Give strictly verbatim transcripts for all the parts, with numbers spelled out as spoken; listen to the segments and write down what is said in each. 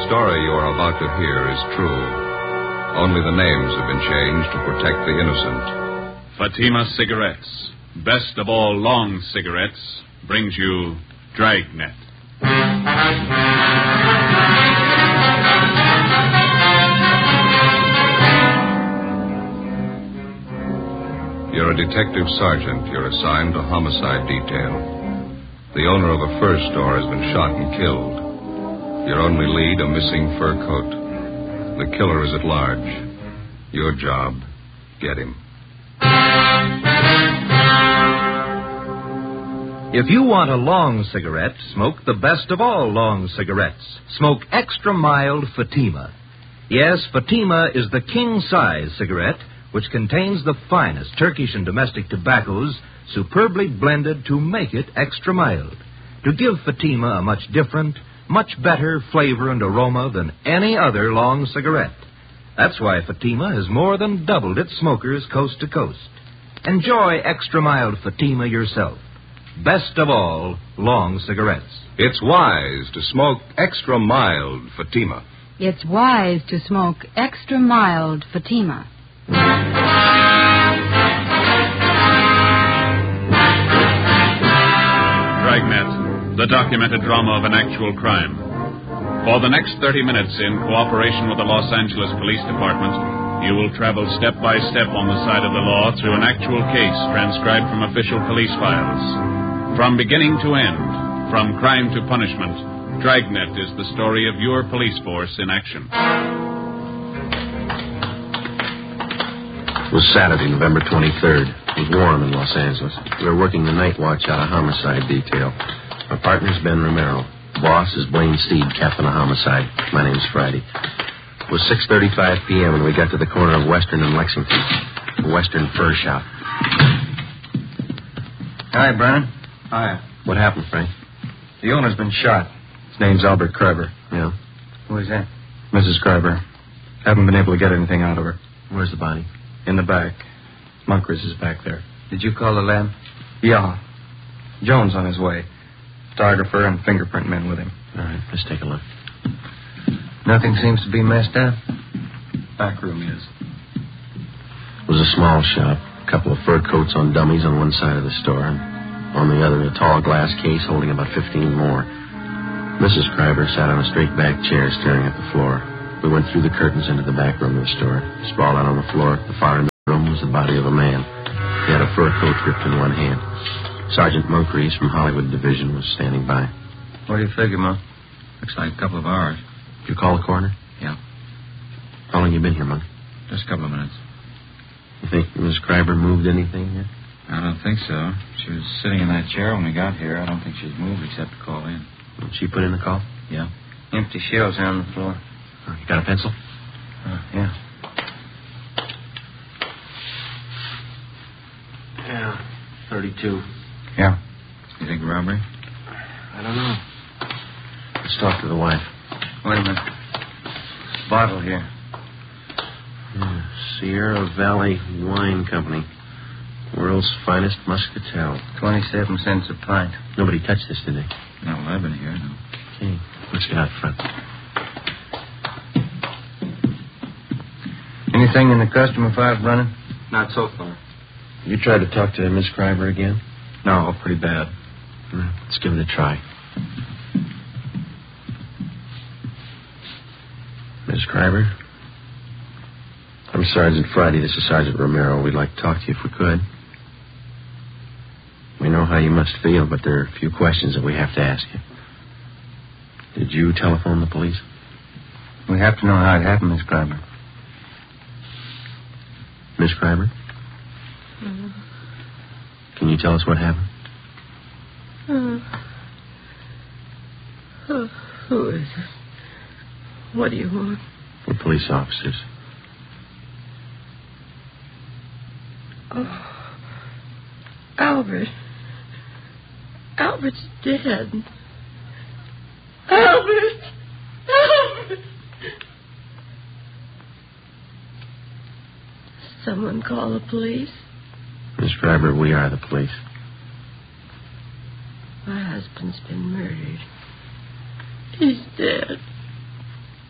story you are about to hear is true. Only the names have been changed to protect the innocent. Fatima Cigarettes, best of all long cigarettes, brings you Dragnet. You're a detective sergeant. You're assigned to homicide detail. The owner of a fur store has been shot and killed. Your only lead, a missing fur coat. The killer is at large. Your job, get him. If you want a long cigarette, smoke the best of all long cigarettes. Smoke extra mild Fatima. Yes, Fatima is the king-size cigarette which contains the finest Turkish and domestic tobaccos superbly blended to make it extra mild, to give Fatima a much different, much better flavor and aroma than any other long cigarette. That's why Fatima has more than doubled its smokers coast to coast. Enjoy extra mild Fatima yourself. Best of all, long cigarettes. It's wise to smoke extra mild Fatima. It's wise to smoke extra mild Fatima. Dragnet, the documented drama of an actual crime. For the next thirty minutes, in cooperation with the Los Angeles Police Department, you will travel step by step on the side of the law through an actual case transcribed from official police files. From beginning to end, from crime to punishment, Dragnet is the story of your police force in action. It was Saturday, November twenty-third. It was warm in Los Angeles. We were working the night watch out of homicide detail. Our partner's Ben Romero. The boss is Blaine Steed, captain of homicide. My name's Friday. It was six thirty-five p.m. when we got to the corner of Western and Lexington. The Western Fur Shop. Hi, Brennan. Hi. What happened, Frank? The owner's been shot. His name's Albert Kreiber. Yeah? Who is that? Missus Kreiber. Haven't been able to get anything out of her. Where's the body? In the back. Munkers is back there. Did you call the lab? Yeah. Jones on his way. Photographer and fingerprint men with him. All right, let's take a look. Nothing seems to be messed up. Back room is. It was a small shop. A couple of fur coats on dummies on one side of the store, and on the other, a tall glass case holding about fifteen more. Missus Kreiber sat on a straight-back chair staring at the floor. We went through the curtains into the back room of the store. Sprawled out on the floor at the far end of the room was the body of a man. He had a fur coat gripped in one hand. Sergeant Monk Reese from Hollywood Division was standing by. What do you figure, Monk? Looks like a couple of hours. Did you call the coroner? Yeah. How long you been here, Monk? Just a couple of minutes. You think Miss Kreiber moved anything yet? I don't think so. She was sitting in that chair when we got here. I don't think she's moved except to call in. Did she put in the call? Yeah. Empty shells on the floor. Oh, you got a pencil? Uh, yeah. Yeah, thirty-two. Yeah. You think robbery? I don't know. Let's talk to the wife. Wait a minute. Bottle here. Yeah, Sierra Valley Wine Company. World's finest muscatel. Twenty-seven cents a pint. Nobody touched this, did they? No, I've been here, no. Okay, let's get out front. Anything in the customer file, Brennan? Not so far. You tried to talk to Miss Kreiber again? No, pretty bad. Well, let's give it a try. Miss Kreiber? I'm Sergeant Friday. This is Sergeant Romero. We'd like to talk to you if we could. We know how you must feel, but there are a few questions that we have to ask you. Did you telephone the police? We have to know how it happened, Miss Kreiber. Miss Kreiber? Mm. Can you tell us what happened? Uh, uh, who is it? What do you want? We're police officers. Oh, Albert. Albert's dead. Albert! Albert! Someone call the police? Miss Kreiber, we are the police. My husband's been murdered. He's dead.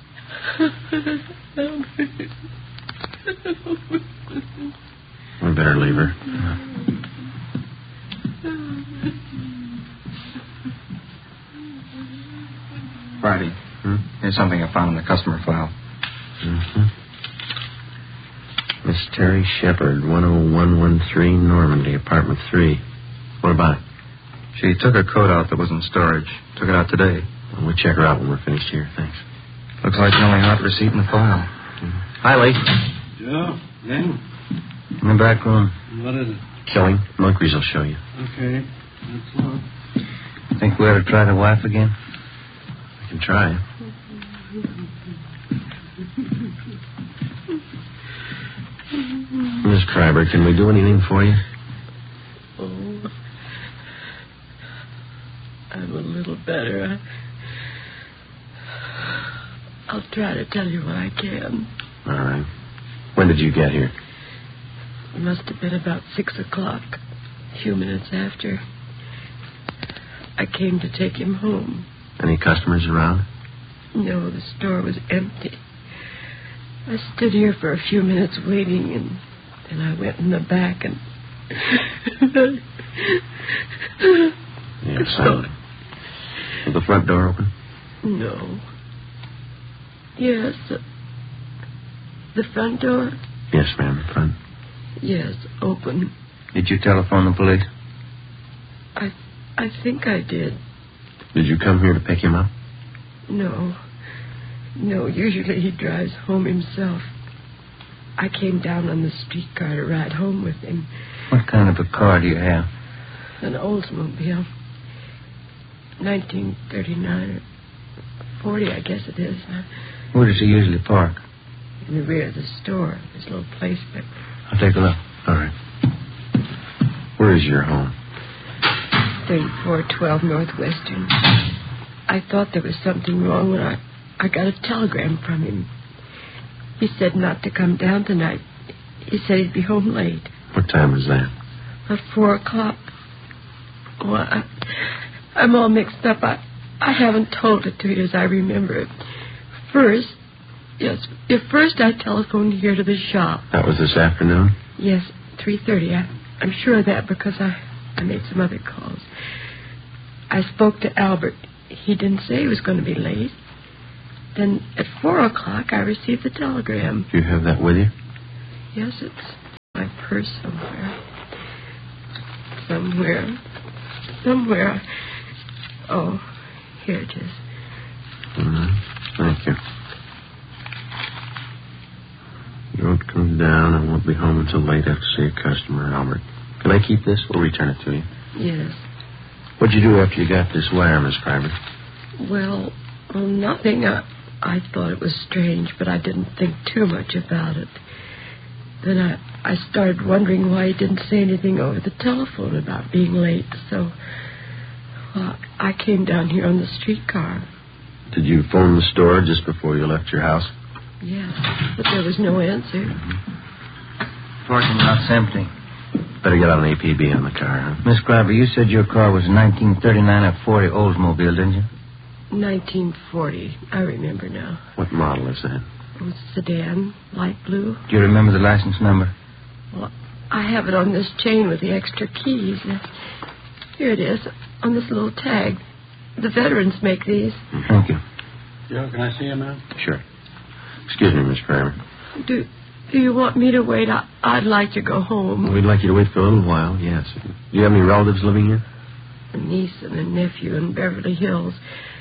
We better leave her. Friday. Hmm? Here's something I found in the customer file. Mm-hmm. Miss Terry Shepard, one oh one one three Normandy, apartment three. What about it? She took her coat out that was in storage. Took it out today. Well, we'll check her out when we're finished here. Thanks. Looks like the only hot receipt in the file. Mm-hmm. Hi, Lee. Joe? Yeah? In the back room. What is it? Killing. Moncrief will show you. Okay. Let's look. Think we ought to try the wife again? We can try. Miss Kreiber, can we do anything for you? Oh, I'm a little better. I, I'll try to tell you what I can. All right. When did you get here? It must have been about six o'clock, a few minutes after. I came to take him home. Any customers around? No, the store was empty. I stood here for a few minutes waiting, and then I went in the back and... Yes, I... Was the front door open? No. Yes. Uh, the front door? Yes, ma'am, the front. Yes, open. Did you telephone the police? I I think I did. Did you come here to pick him up? No. No, usually he drives home himself. I came down on the streetcar to ride home with him. What kind of a car do you have? An Oldsmobile. nineteen thirty-nine or forty, I guess it is. Where does he usually park? In the rear of the store. There's a little place back. I'll take a look. All right. Where is your home? thirty-four twelve Northwestern. I thought there was something wrong when I, I got a telegram from him. He said not to come down tonight. He said he'd be home late. What time was that? At four o'clock. Well, I, I'm all mixed up. I, I haven't told it to you as I remember it. First, yes, at first I telephoned here to the shop. That was this afternoon? Yes, three thirty. I, I'm sure of that because I, I made some other calls. I spoke to Albert. He didn't say he was going to be late. Then at four o'clock, I received the telegram. Do you have that with you? Yes, it's in my purse somewhere. Somewhere. Somewhere. Oh, here it is. Mm-hmm. Thank you. Don't come down. I won't be home until late after see a customer, Albert. Can I keep this? We'll return it to you. Yes. What'd you do after you got this wire, Miss Kreiber? Well, well, nothing. I, I thought it was strange, but I didn't think too much about it. Then I, I started wondering why he didn't say anything over the telephone about being late. So, well, I came down here on the streetcar. Did you phone the store just before you left your house? Yes, but there was no answer. Mm-hmm. Parking lot's empty. Better get out an A P B on the car, huh? Miss Kreiber, you said your car was a nineteen thirty-nine or forty Oldsmobile, didn't you? nineteen forty. I remember now. What model is that? It was sedan, light blue. Do you remember the license number? Well, I have it on this chain with the extra keys. Here it is, on this little tag. The veterans make these. Mm-hmm. Thank you. Joe, can I see him now? Sure. Excuse me, Miss Kreiber. Do, do you want me to wait? I, I'd like to go home. We'd like you to wait for a little while, yes. Do you have any relatives living here? A niece and a nephew in Beverly Hills.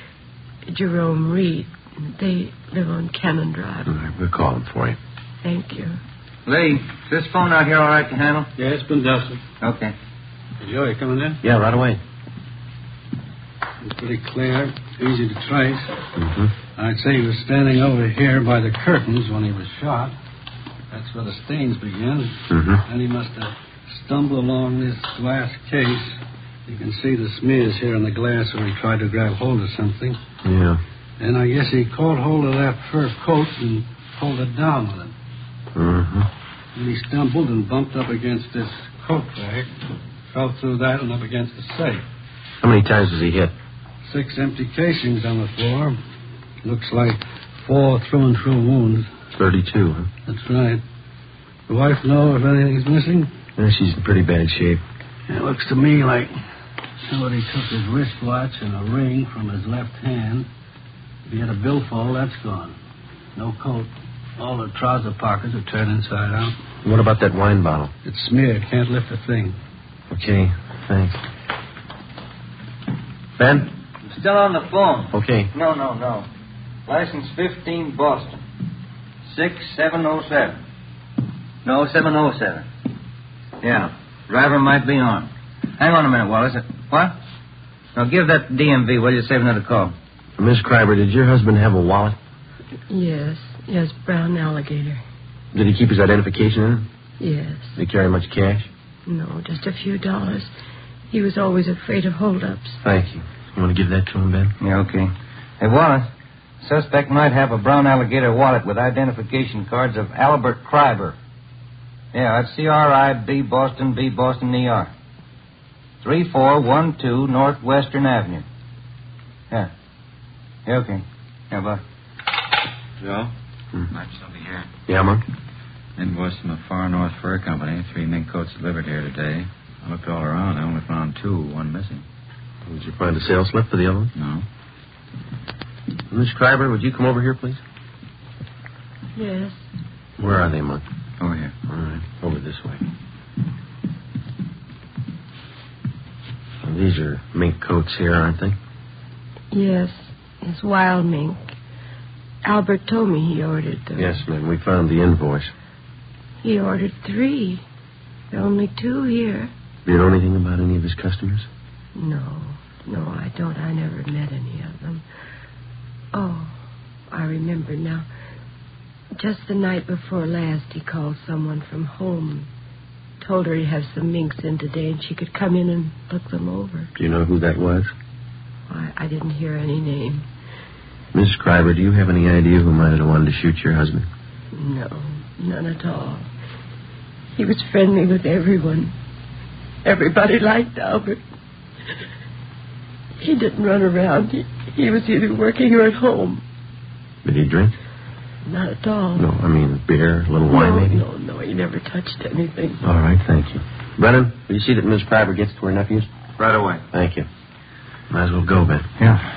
Jerome Reed. They live on Cannon Drive. All right, we'll call them for you. Thank you. Lee, is this phone out here all right to handle? Yeah, it's been dusted. Okay. Joe, you coming in? Yeah, right away. It's pretty clear, easy to trace. Mm-hmm. I'd say he was standing over here by the curtains when he was shot. That's where the stains begin. Mm-hmm. And he must have stumbled along this glass case. You can see the smears here on the glass where he tried to grab hold of something. Yeah. And I guess he caught hold of that fur coat and pulled it down with him. Mm-hmm. And he stumbled and bumped up against this coat rack, fell through that and up against the safe. How many times was he hit? Six empty casings on the floor. Looks like four through-and-through wounds. thirty-two, huh? That's right. The wife know if anything's missing? Yeah, she's in pretty bad shape. It looks to me like somebody took his wristwatch and a ring from his left hand. If he had a billfold, that's gone. No coat. All the trouser pockets are turned inside out. What about that wine bottle? It's smeared. Can't lift a thing. Okay, thanks. Ben? Still on the phone. Okay. No, no, no. License fifteen, Boston. six seven oh seven. No, seven oh seven. Yeah. Driver might be on. Hang on a minute, Wallace. What? Now, give that D M V, will you? Save another call. Miss Kreiber, did your husband have a wallet? Yes. Yes, brown alligator. Did he keep his identification in it? Yes. Did he carry much cash? No, just a few dollars. He was always afraid of holdups. Thank you. You want to give that to him, Ben? Yeah, okay. Hey, Wallace, suspect might have a brown alligator wallet with identification cards of Albert Kreiber. Yeah, that's C R I B Boston B Boston E R. three four one two Northwestern Avenue. Yeah. Yeah, okay. Yeah, bye. Joe? Hmm. Might still be here. Yeah, Monk? Invoice from the Far North Fur Company. Three mink coats delivered here today. I looked all around. I only found two, one missing. Did you find a sales slip for the other one? No. Miss Kreiber, would you come over here, please? Yes. Where are they, Monk? Over here. All right, over this way. Well, these are mink coats here, aren't they? Yes. It's wild mink. Albert told me he ordered them. Yes, ma'am. We found the invoice. He ordered three. There are only two here. Do you know anything about any of his customers? No. No, I don't. I never met any of them. Oh, I remember now. Just the night before last, he called someone from home. Told her he'd have some minks in today and she could come in and look them over. Do you know who that was? I, I didn't hear any name. Miss Kreiber, do you have any idea who might have wanted to shoot your husband? No, none at all. He was friendly with everyone. Everybody liked Albert. He didn't run around. He, he was either working or at home. Did he drink? Not at all. No, I mean beer, a little wine no, maybe? No, no, he never touched anything. All right, thank you. Brennan, will you see that Miss Kreiber gets to her nephews? Right away. Thank you. Might as well go, Ben. Yeah.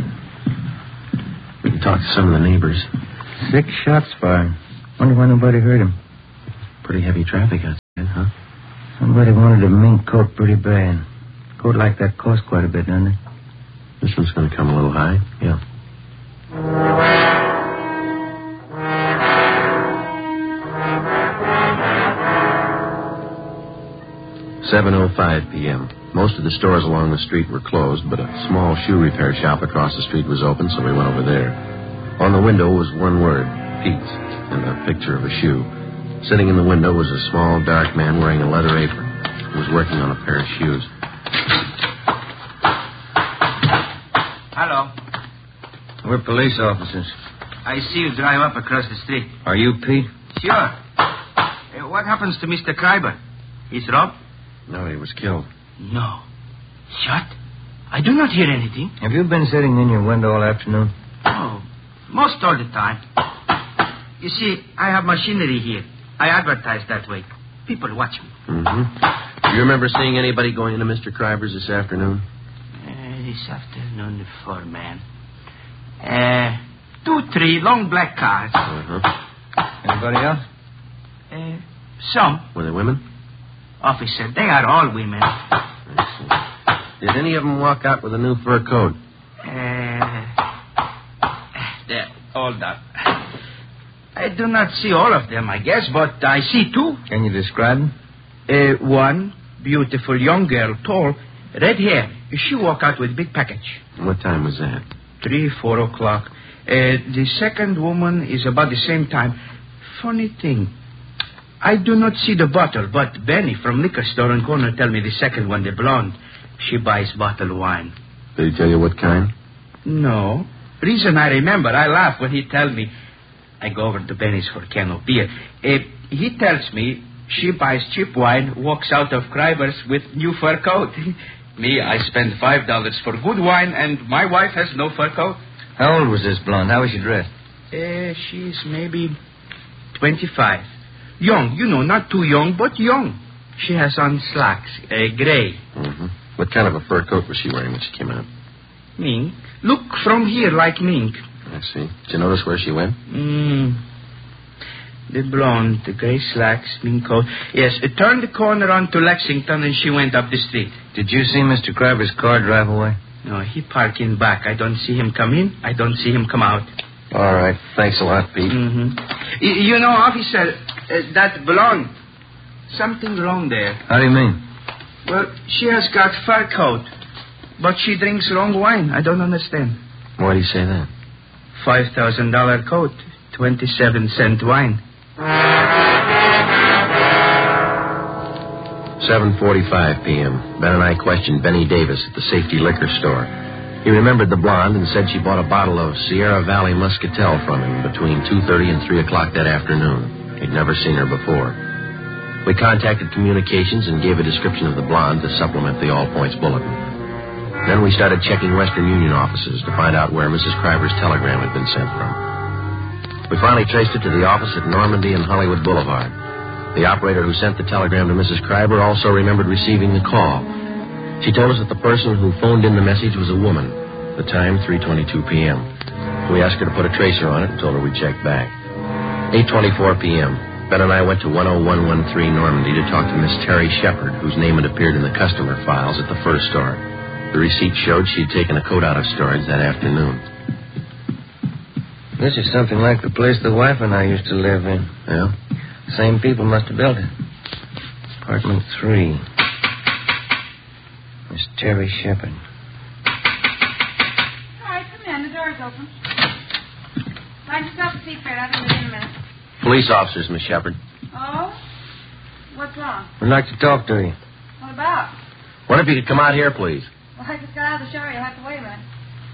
We can talk to some of the neighbors. Six shots fired. Wonder why nobody heard him. Pretty heavy traffic outside, huh? Somebody wanted a mink coat pretty bad. Coat like that costs quite a bit, doesn't it? This one's going to come a little high, yeah. seven oh five p.m. Most of the stores along the street were closed, but a small shoe repair shop across the street was open, so we went over there. On the window was one word, Pete's, and a picture of a shoe. Sitting in the window was a small, dark man wearing a leather apron. He was working on a pair of shoes. Hello. We're police officers. I see you drive up across the street. Are you Pete? Sure. Uh, what happens to Mister Kreiber? He's robbed? No, he was killed. No. Shot? I do not hear anything. Have you been sitting in your window all afternoon? Oh, most all the time. You see, I have machinery here. I advertise that way. People watch me. Mm-hmm. Do you remember seeing anybody going into Mister Kreiber's this afternoon? Uh, this afternoon, four men. Uh, two, three long black cars. Uh-huh. Anybody else? Uh, some. Were they women? Officer, they are all women. I see. Did any of them walk out with a new fur coat? Uh, there, hold up. I do not see all of them, I guess, but I see two. Can you describe them? Uh, one, beautiful young girl, tall, red hair. She walked out with a big package. What time was that? Three, four o'clock. Uh, the second woman is about the same time. Funny thing. I do not see the bottle, but Benny from liquor store on corner tell me the second one, the blonde. She buys bottle wine. Did he tell you what kind? No. Reason I remember, I laugh when he tell me. I go over to Benny's for a can of beer. Uh, he tells me she buys cheap wine, walks out of Kreiber's with new fur coat. Me, I spend five dollars for good wine, and my wife has no fur coat. How old was this blonde? How was she dressed? Uh, she's maybe twenty-five. Young, you know, not too young, but young. She has on slacks, uh, gray. Mm-hmm. What kind of a fur coat was she wearing when she came out? Mink. Look from here like mink. I see. Did you notice where she went? Mm. The blonde, the gray slacks, mink coat. Yes, it turned the corner onto Lexington and she went up the street. Did you see Mister Kreiber's car drive away? No, he parked in back. I don't see him come in. I don't see him come out. All right. Thanks a lot, Pete. Mm-hmm. Y- you know, officer, uh, that blonde, something wrong there. How do you mean? Well, she has got fur coat, but she drinks wrong wine. I don't understand. Why do you say that? Five thousand dollar coat, twenty-seven cent wine. seven forty-five p.m. Ben and I questioned Benny Davis at the Safety Liquor Store. He remembered the blonde and said she bought a bottle of Sierra Valley Muscatel from him between two thirty and three o'clock that afternoon. He'd never seen her before. We contacted communications and gave a description of the blonde to supplement the All Points Bulletin. Then we started checking Western Union offices to find out where Missus Kreiber's telegram had been sent from. We finally traced it to the office at Normandy and Hollywood Boulevard. The operator who sent the telegram to Missus Kreiber also remembered receiving the call. She told us that the person who phoned in the message was a woman. The time, three twenty-two p.m. We asked her to put a tracer on it and told her we'd check back. eight twenty-four p.m. Ben and I went to one oh one one three Normandy to talk to Miss Terry Shepard, whose name had appeared in the customer files at the fur store. The receipt showed she'd taken a coat out of storage that afternoon. This is something like the place the wife and I used to live in. Yeah? Same people must have built it. Apartment three. Miss Terry Shepard. All right, come in. The door's open. Find yourself a seat, Fred. I'll be in a minute. Police officers, Miss Shepard. Oh? What's wrong? We'd like to talk to you. What about? What if you could come out here, please? Well, I just got out of the shower. You'll have to wait a minute.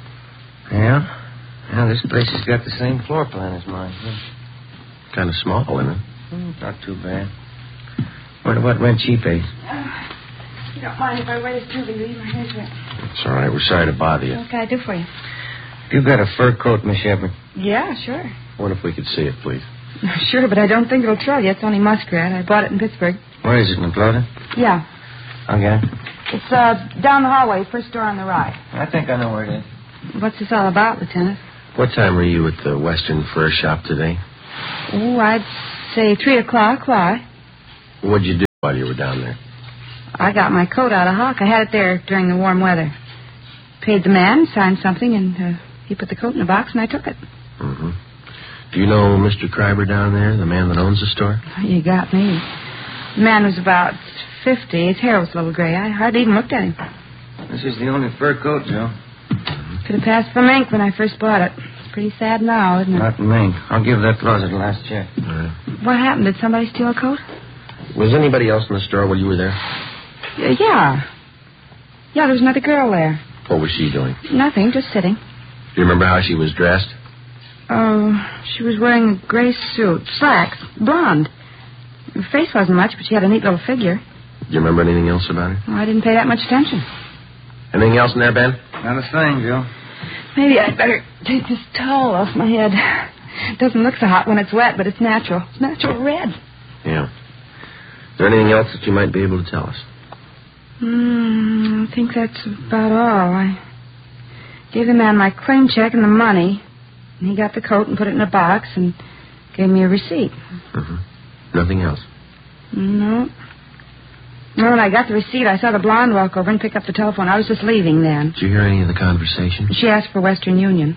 Yeah? Yeah, this place has got the same floor plan as mine. Yeah. Kind of small, isn't it? Mm, not too bad. What, what rent she pays? Uh, you don't mind if I wait a few minutes? My hair's wet. It's all right. We're sorry to bother you. What can I do for you? You've got a fur coat, Miss Shepard. Yeah, sure. What if we could see it, please? Sure, but I don't think it'll trouble you. It's only muskrat. I bought it in Pittsburgh. Where is it, in Florida? Yeah. Okay. It's uh down the hallway, first door on the right. I think I know where it is. What's this all about, Lieutenant? What time were you at the Western Fur Shop today? Oh, I'd say three o'clock. Why? What'd you do while you were down there? I got my coat out of hock. I had it there during the warm weather. Paid the man, signed something, and uh, he put the coat in a box, and I took it. Mm-hmm. Do you know Mister Kreiber down there, the man that owns the store? You got me. The man was about fifty. His hair was a little gray. I hardly even looked at him. This is the only fur coat, Joe. Could have passed for mink when I first bought it. It's pretty sad now, isn't it? Not mink. I'll give that closet a last check. All right. What happened? Did somebody steal a coat? Was anybody else in the store while you were there? Y- yeah. Yeah, there was another girl there. What was she doing? Nothing, just sitting. Do you remember how she was dressed? Oh, she was wearing a gray suit, slacks, blonde. Her face wasn't much, but she had a neat little figure. Do you remember anything else about her? Oh, I didn't pay that much attention. Anything else in there, Ben? Not a thing, Joe. Maybe I'd better take this towel off my head. It doesn't look so hot when it's wet, but it's natural. It's natural red. Yeah. Is there anything else that you might be able to tell us? Hmm, I think that's about all. I gave the man my claim check and the money. And he got the coat and put it in a box and gave me a receipt. Mm-hmm. Nothing else? No. No, when I got the receipt, I saw the blonde walk over and pick up the telephone. I was just leaving then. Did you hear any of the conversation? She asked for Western Union.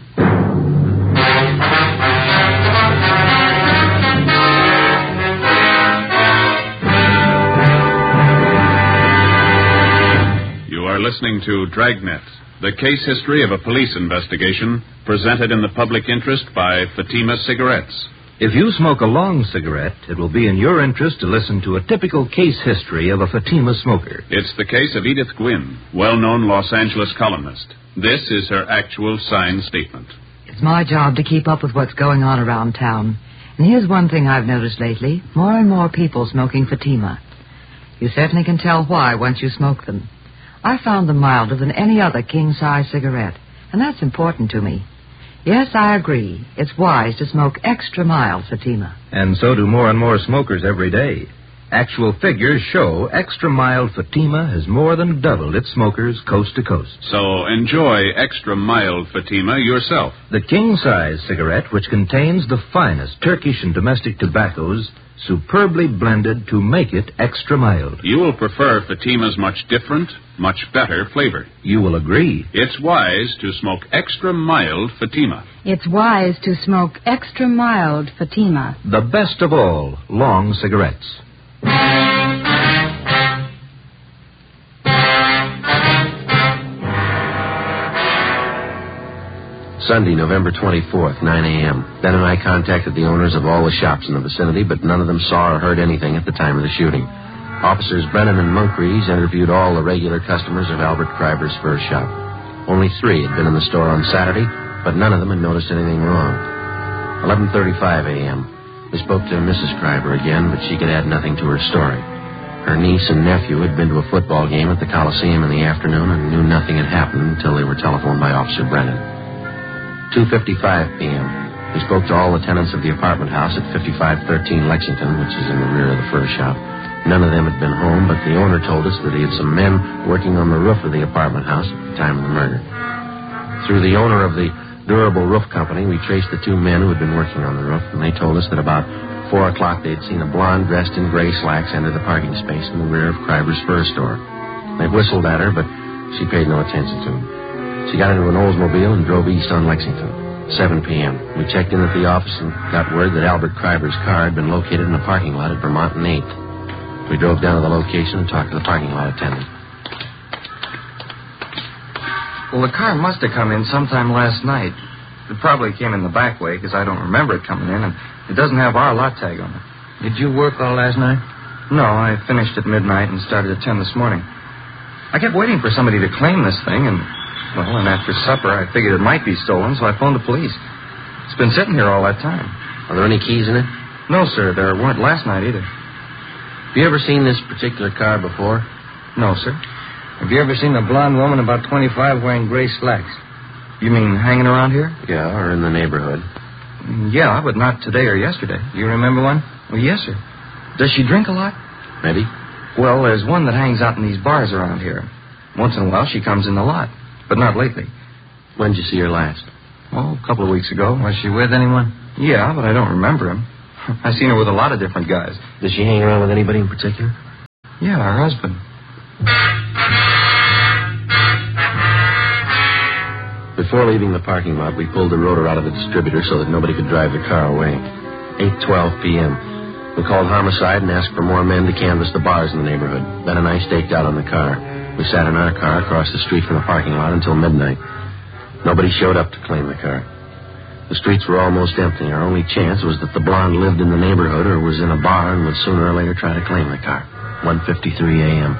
You are listening to Dragnet, the case history of a police investigation presented in the public interest by Fatima Cigarettes. If you smoke a long cigarette, it will be in your interest to listen to a typical case history of a Fatima smoker. It's the case of Edith Gwynn, well-known Los Angeles columnist. This is her actual signed statement. It's my job to keep up with what's going on around town. And here's one thing I've noticed lately. More and more people smoking Fatima. You certainly can tell why once you smoke them. I found them milder than any other king-size cigarette, and that's important to me. Yes, I agree. It's wise to smoke extra mild Fatima. And so do more and more smokers every day. Actual figures show extra mild Fatima has more than doubled its smokers coast to coast. So enjoy extra mild Fatima yourself. The king-size cigarette, which contains the finest Turkish and domestic tobaccos, superbly blended to make it extra mild. You will prefer Fatima's much different, much better flavor. You will agree. It's wise to smoke extra mild Fatima. It's wise to smoke extra mild Fatima. The best of all long cigarettes. Sunday, November twenty-fourth, nine a.m. Ben and I contacted the owners of all the shops in the vicinity, but none of them saw or heard anything at the time of the shooting. Officers Brennan and Moncrief interviewed all the regular customers of Albert Kreiber's fur shop. Only three had been in the store on Saturday, but none of them had noticed anything wrong. eleven thirty-five a.m. We spoke to Missus Kreiber again, but she could add nothing to her story. Her niece and nephew had been to a football game at the Coliseum in the afternoon and knew nothing had happened until they were telephoned by Officer Brennan. two fifty-five p.m. We spoke to all the tenants of the apartment house at fifty-five thirteen Lexington, which is in the rear of the fur shop. None of them had been home, but the owner told us that he had some men working on the roof of the apartment house at the time of the murder. Through the owner of the Durable Roof Company, we traced the two men who had been working on the roof, and they told us that about four o'clock they had seen a blonde dressed in gray slacks enter the parking space in the rear of Kreiber's fur store. They whistled at her, but she paid no attention to them. She got into an Oldsmobile and drove east on Lexington. seven p.m. We checked in at the office and got word that Albert Kreiber's car had been located in a parking lot at Vermont and eighth. We drove down to the location and talked to the parking lot attendant. Well, the car must have come in sometime last night. It probably came in the back way because I don't remember it coming in, and it doesn't have our lot tag on it. Did you work all last night? No, I finished at midnight and started at ten this morning. I kept waiting for somebody to claim this thing, and, well, and after supper I figured it might be stolen, so I phoned the police. It's been sitting here all that time. Are there any keys in it? No, sir, there weren't last night either. Have you ever seen this particular car before? No, sir. Have you ever seen a blonde woman about twenty-five wearing gray slacks? You mean hanging around here? Yeah, or in the neighborhood. Yeah, but not today or yesterday. Do you remember one? Well, yes, sir. Does she drink a lot? Maybe. Well, there's one that hangs out in these bars around here. Once in a while she comes in the lot, but not lately. When did you see her last? Oh, a couple of weeks ago. Was she with anyone? Yeah, but I don't remember him. I've seen her with a lot of different guys. Does she hang around with anybody in particular? Yeah, her husband. Before leaving the parking lot, we pulled the rotor out of the distributor so that nobody could drive the car away. eight twelve p.m. We called homicide and asked for more men to canvass the bars in the neighborhood. Ben and I staked out on the car. We sat in our car across the street from the parking lot until midnight. Nobody showed up to claim the car. The streets were almost empty. Our only chance was that the blonde lived in the neighborhood or was in a bar and would sooner or later try to claim the car. one fifty-three a.m.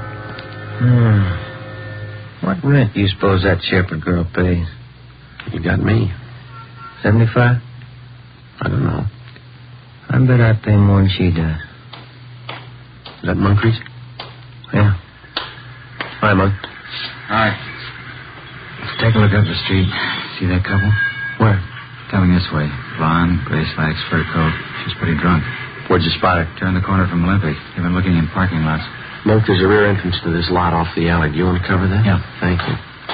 Hmm. What rent do you suppose that Shepherd girl pays? You got me. seventy-five? I don't know. I bet I pay more than she does. Is that Moncrief? Yeah. Hi, Monk. Hi. Let's take a look up the street. See that couple? Where? Coming this way. Blonde, gray slacks, fur coat. She's pretty drunk. Where'd you spot her? Turned the corner from Olympic. They've been looking in parking lots. Monk, there's a rear entrance to this lot off the alley. Do you want to cover that? Yeah. Thank you.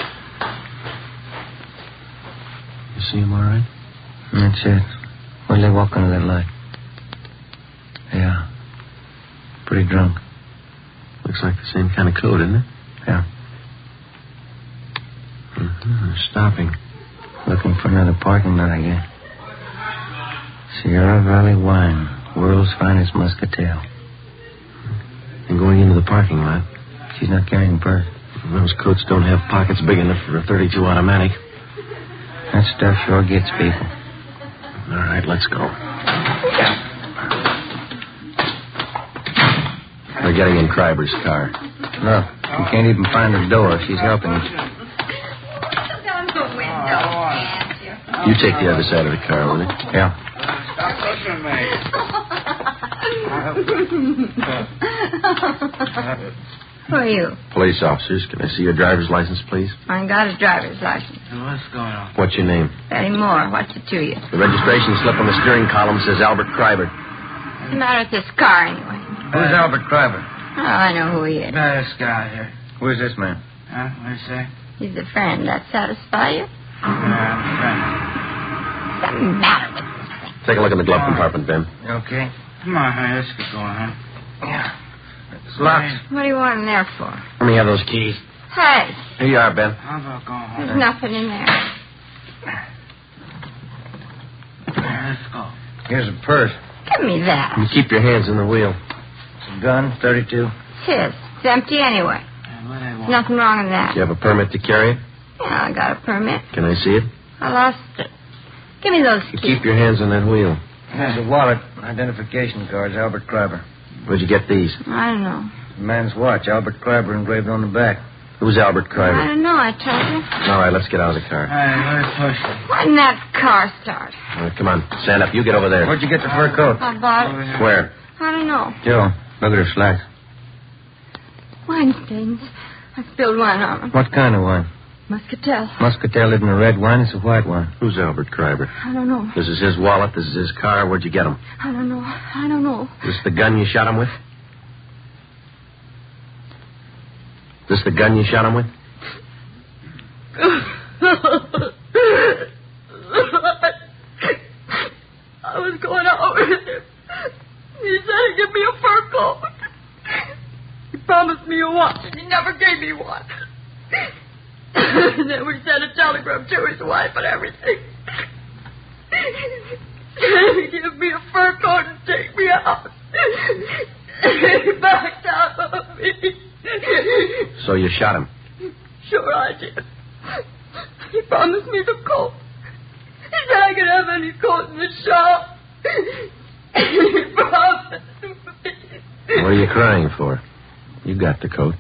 You see him all right? That's it. When they walk under that light. Yeah. Pretty drunk. Looks like the same kind of coat, isn't it? Yeah. Mm-hmm. Stopping. Looking for another parking lot, I guess. Sierra Valley Wine. World's finest muscatel. And going into the parking lot. She's not carrying a purse. Those coats don't have pockets big enough for a thirty-two automatic. That stuff sure gets people. All right, let's go. We're getting in Kreiber's car. Look, you can't even find her door. She's helping us. You take the other side of the car, will you? Yeah. Stop pushing me. Who are you? Police officers. Can I see your driver's license, please? I ain't got a driver's license. What's going on? What's your name? Betty Moore. What's it to you? The registration slip on the steering column says Albert Kreiber. What's the matter with this car, anyway? Who's Albert Kreiber? Oh, I know who he is. Uh, this guy here. Who is this man? Huh? What do you say? He's a friend. That satisfy you? Uh, friend. What's the matter with this thing? Take a look in the glove compartment, Ben. Okay. Come on, honey. Let's get going, huh? Yeah. It's locked. What do you want him there for? Let me have those keys. Hey, Here you are, Ben. How about going home? there's nothing in there. Let's go. Here's a purse. Give me that. You keep your hands on the wheel. It's a gun, thirty-two. It's his. It's empty anyway. What do they want? Nothing wrong in that. Do you have a permit to carry it? Yeah, I got a permit. Can I see it? I lost it. Give me those You keys. keep your hands on that wheel. Here's a wallet, identification cards, Albert Kreiber. Where'd you get these? I don't know. The man's watch, Albert Kreiber engraved on the back. Who's Albert I Kreiber? don't know, I told you. All right, let's get out of the car. Hey, let's push it. Why didn't that car start? All right, come on. Stand up. You get over there. Where'd you get the fur coat? I bought it. Where? I don't know. Joe, look at her slacks. Wine stains. I spilled wine on them. What kind of wine? Muscatel. Muscatel isn't a red wine, it's a white wine. Who's Albert Kreiber? I don't know. This is his wallet. This is his car. Where'd you get him? I don't know. I don't know. Is this the gun you shot him with? Is this the gun you shot him with? I was going out with him. He said he'd give me a fur coat. He promised me a watch, and he never gave me one. And then we sent a telegram to his wife and everything. He gave me a fur coat and take me out. He backed out of me. So you shot him. Sure I did. He promised me the coat. He said I could have any coat in the shop. He promised me. What are you crying for? You got the coat.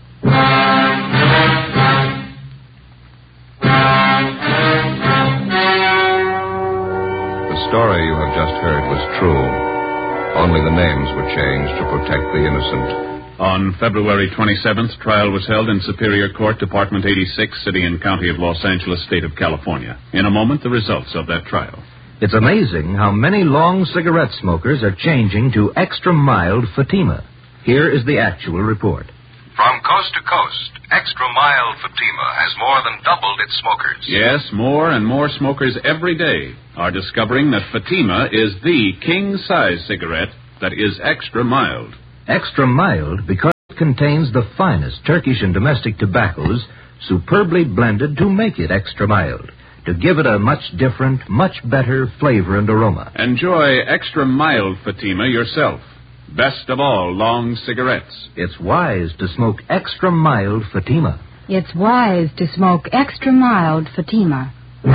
The story you have just heard was true. Only the names were changed to protect the innocent. On February twenty-seventh, trial was held in Superior Court, Department eighty-six, City and County of Los Angeles, State of California. In a moment, the results of that trial. It's amazing how many long cigarette smokers are changing to extra mild Fatima. Here is the actual report. From coast to coast, extra mild Fatima has more than doubled its smokers. Yes, more and more smokers every day are discovering that Fatima is the king-size cigarette that is extra mild. Extra mild because it contains the finest Turkish and domestic tobaccos superbly blended to make it extra mild, to give it a much different, much better flavor and aroma. Enjoy extra mild Fatima yourself. Best of all long cigarettes. It's wise to smoke extra mild Fatima. It's wise to smoke extra mild Fatima.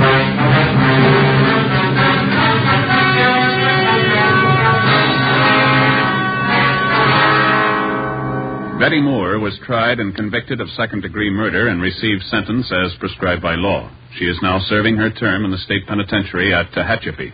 Betty Moore was tried and convicted of second-degree murder and received sentence as prescribed by law. She is now serving her term in the state penitentiary at Tehachapi.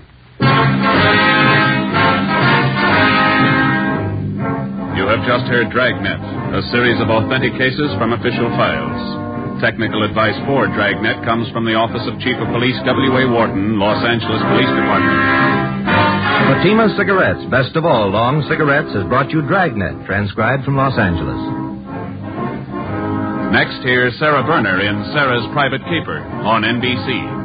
You have just heard Dragnet, a series of authentic cases from official files. Technical advice for Dragnet comes from the Office of Chief of Police W A. Wharton, Los Angeles Police Department. Fatima Cigarettes, best of all long cigarettes, has brought you Dragnet, transcribed from Los Angeles. Next, here's Sarah Berner in Sarah's Private Keeper on N B C.